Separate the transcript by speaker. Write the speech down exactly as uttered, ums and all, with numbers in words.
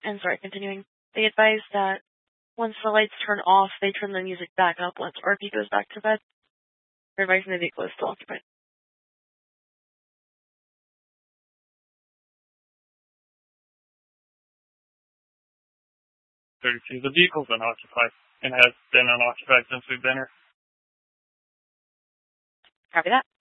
Speaker 1: and sorry, continuing, they advise that once the lights turn off, they turn the music back up once R P goes back to bed. They're advising the vehicle is still occupied.
Speaker 2: thirty-two, the vehicle's been occupied and has been unoccupied since we've been here.
Speaker 1: Copy that.